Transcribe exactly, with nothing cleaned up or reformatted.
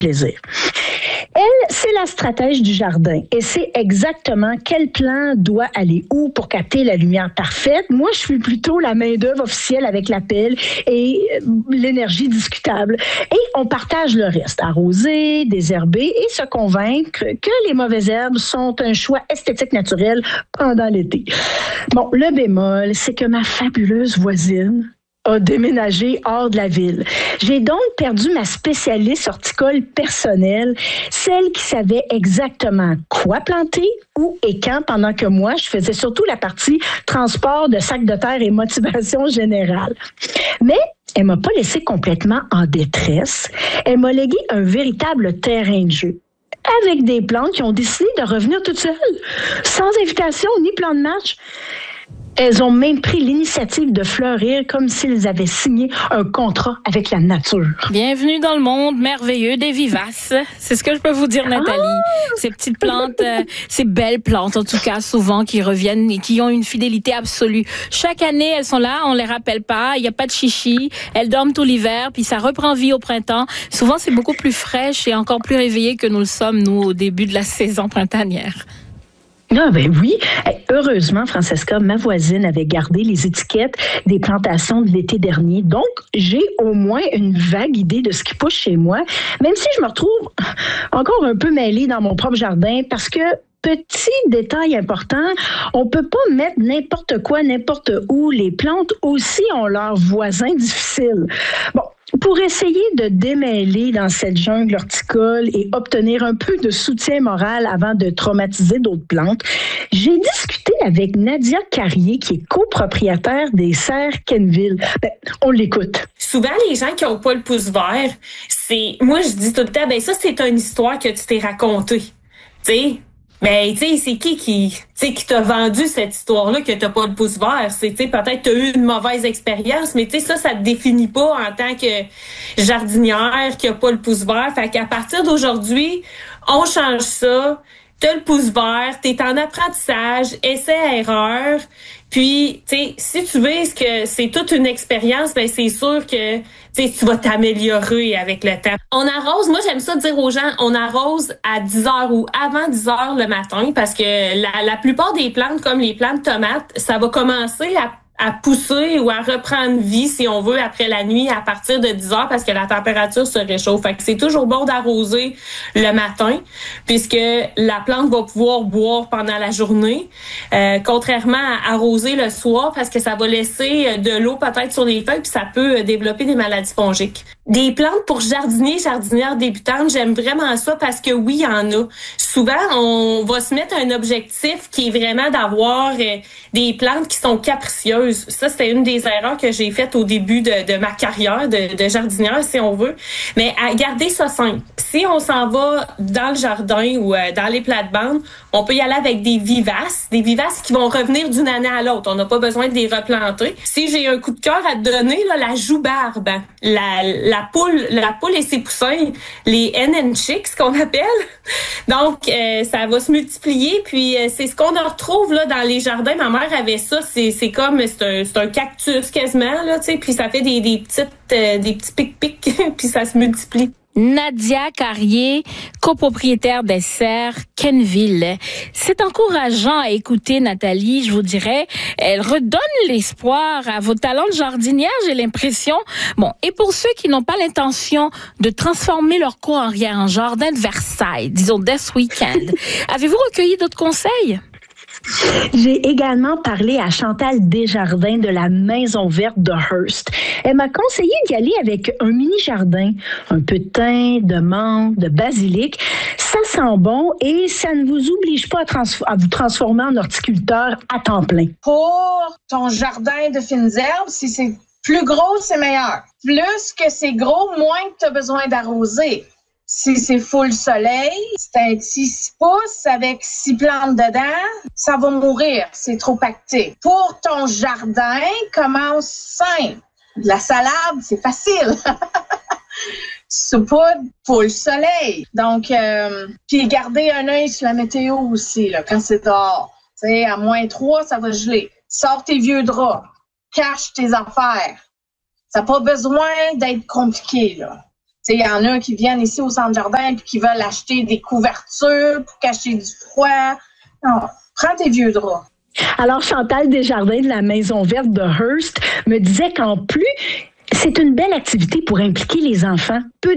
plaisir. Elle, c'est la stratège du jardin et sait exactement quel plan doit aller où pour capter la lumière parfaite. Moi, je suis plutôt la main-d'œuvre officielle avec la pelle et l'énergie discutable. Et on partage le reste, arroser, désherber et se convaincre que les mauvaises herbes sont un choix esthétique naturel pendant l'été. Bon, le bémol, c'est que ma fabuleuse voisine a déménagé hors de la ville. J'ai donc perdu ma spécialiste horticole personnelle, celle qui savait exactement quoi planter, où et quand, pendant que moi, je faisais surtout la partie transport de sacs de terre et motivation générale. Mais elle m'a pas laissé complètement en détresse. Elle m'a légué un véritable terrain de jeu, avec des plantes qui ont décidé de revenir toutes seules, sans invitation ni plan de match. Elles ont même pris l'initiative de fleurir comme s'ils avaient signé un contrat avec la nature. Bienvenue dans le monde merveilleux des vivaces. C'est ce que je peux vous dire, Nathalie. Ah! Ces petites plantes, euh, ces belles plantes, en tout cas, souvent, qui reviennent et qui ont une fidélité absolue. Chaque année, elles sont là, on les rappelle pas, il n'y a pas de chichi, elles dorment tout l'hiver, puis ça reprend vie au printemps. Souvent, c'est beaucoup plus fraîche et encore plus réveillée que nous le sommes, nous, au début de la saison printanière. Ah ben oui. Heureusement, Francesca, ma voisine avait gardé les étiquettes des plantations de l'été dernier. Donc, j'ai au moins une vague idée de ce qui pousse chez moi, même si je me retrouve encore un peu mêlée dans mon propre jardin parce que, petit détail important, on peut pas mettre n'importe quoi, n'importe où. Les plantes aussi ont leurs voisins difficiles. Bon, pour essayer de démêler dans cette jungle horticole et obtenir un peu de soutien moral avant de traumatiser d'autres plantes, j'ai discuté avec Nadia Carrier, qui est copropriétaire des serres Kenville. Ben, on l'écoute. Souvent, les gens qui n'ont pas le pouce vert, c'est... Moi, je dis tout le temps, ben ça, c'est une histoire que tu t'es racontée. Tu sais? Mais, tu sais, c'est qui qui, tu sais, qui t'a vendu cette histoire-là que t'as pas le pouce vert? C'est, tu sais, peut-être t'as eu une mauvaise expérience, mais tu sais, ça, ça te définit pas en tant que jardinière qui a pas le pouce vert. Fait qu'à partir d'aujourd'hui, on change ça. T'as le pouce vert, t'es en apprentissage, essai-erreur. Puis, tu sais, si tu veux que c'est toute une expérience, ben c'est sûr que tu sais, tu vas t'améliorer avec le temps. On arrose, moi j'aime ça dire aux gens, on arrose à dix heures ou avant dix heures le matin parce que la, la plupart des plantes, comme les plantes de tomates, ça va commencer à à pousser ou à reprendre vie, si on veut, après la nuit à partir de dix heures parce que la température se réchauffe. Fait que c'est toujours bon d'arroser le matin puisque la plante va pouvoir boire pendant la journée, euh, contrairement à arroser le soir parce que ça va laisser de l'eau peut-être sur les feuilles puis ça peut développer des maladies fongiques. Des plantes pour jardiniers, jardinières débutantes, j'aime vraiment ça parce que oui, il y en a. Souvent, on va se mettre un objectif qui est vraiment d'avoir euh, des plantes qui sont capricieuses. Ça, c'était une des erreurs que j'ai faites au début de, de ma carrière de, de jardinière, si on veut. Mais à garder ça simple. Si on s'en va dans le jardin ou euh, dans les plates-bandes, on peut y aller avec des vivaces, des vivaces qui vont revenir d'une année à l'autre. On n'a pas besoin de les replanter. Si j'ai un coup de cœur à te donner, là, la joubarbe, la, la poule, la poule et ses poussins, les hen and chicks qu'on appelle. Donc, euh, ça va se multiplier. Puis, euh, c'est ce qu'on retrouve là dans les jardins. Ma mère avait ça. C'est, c'est comme c'est un, c'est un cactus quasiment là, tu sais. Puis ça fait des, des petites, euh, des petits pic-pic. Puis ça se multiplie. Nadia Carrier, copropriétaire des serres Kenville. C'est encourageant à écouter, Nathalie, je vous dirais. Elle redonne l'espoir à vos talents de jardinière, j'ai l'impression. Bon, et pour ceux qui n'ont pas l'intention de transformer leur cour arrière en jardin de Versailles, disons dès ce week-end, avez-vous recueilli d'autres conseils? J'ai également parlé à Chantal Desjardins de la Maison Verte de Hearst. Elle m'a conseillé d'y aller avec un mini-jardin, un peu de thym, de menthe, de basilic. Ça sent bon et ça ne vous oblige pas à, trans- à vous transformer en horticulteur à temps plein. Pour ton jardin de fines herbes, si c'est plus gros, c'est meilleur. Plus que c'est gros, moins que tu as besoin d'arroser. Si c'est full soleil, c'est un petit six pouces avec six plantes dedans, ça va mourir, c'est trop pacté. Pour ton jardin, commence simple. De la salade, c'est facile. Saupoudre, full soleil. Donc, euh, puis garder un œil sur la météo aussi, là, quand c'est dehors. Tu sais, à moins trois, ça va geler. Sors tes vieux draps, cache tes affaires. Ça n'a pas besoin d'être compliqué, là. Il y en a qui viennent ici au Centre Jardin puis qui veulent acheter des couvertures pour cacher du froid. Non, prends tes vieux draps. Alors, Chantal Desjardins de la Maison Verte de Hearst me disait qu'en plus, c'est une belle activité pour impliquer les enfants. Peu